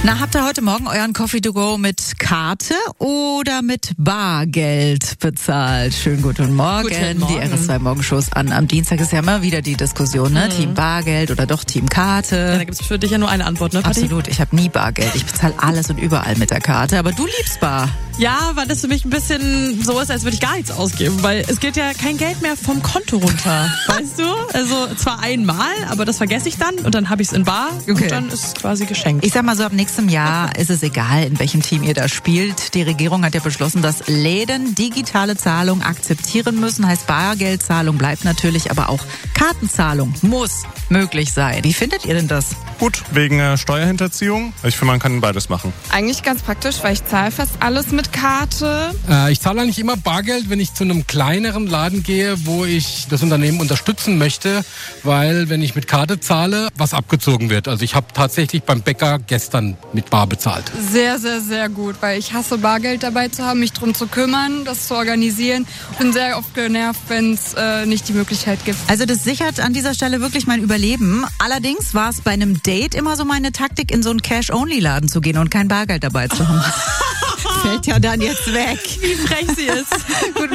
Na, habt ihr heute Morgen euren Coffee to go mit Karte oder mit Bargeld bezahlt? Schönen guten Morgen. Die RS2 Morgenshows an. Am Dienstag ist ja immer wieder die Diskussion, ne? Team Bargeld oder doch Team Karte. Ja, da gibt's für dich ja nur eine Antwort, ne, Patti? Absolut, ich habe nie Bargeld. Ich bezahle alles und überall mit der Karte. Aber du liebst Bar. Ja, weil das für mich ein bisschen so ist, als würde ich gar nichts ausgeben, weil es geht ja kein Geld mehr vom Konto runter, weißt du? Also zwar einmal, aber das vergesse ich dann und dann habe ich es in Bar und dann ist es quasi geschenkt. Ich sag mal so, ab nächstem Jahr ist es egal, in welchem Team ihr da spielt. Die Regierung hat ja beschlossen, dass Läden digitale Zahlung akzeptieren müssen. Heißt, Bargeldzahlung bleibt natürlich, aber auch Kartenzahlung muss möglich sein. Wie findet ihr denn das? Gut, wegen Steuerhinterziehung. Ich finde, man kann beides machen. Eigentlich ganz praktisch, weil ich zahle fast alles mit Karte. Ich zahle eigentlich immer Bargeld, wenn ich zu einem kleineren Laden gehe, wo ich das Unternehmen unterstützen möchte, weil wenn ich mit Karte zahle, was abgezogen wird. Also ich habe tatsächlich beim Bäcker gestern mit Bar bezahlt. Sehr, sehr, sehr gut, weil ich hasse Bargeld dabei zu haben, mich drum zu kümmern, das zu organisieren. Ich bin sehr oft genervt, wenn es nicht die Möglichkeit gibt. Also das sichert an dieser Stelle wirklich mein Überleben. Allerdings war es bei einem Date immer so meine Taktik, in so einen Cash-Only-Laden zu gehen und kein Bargeld dabei zu haben. Fällt ja dann jetzt weg. Wie frech sie ist. Guten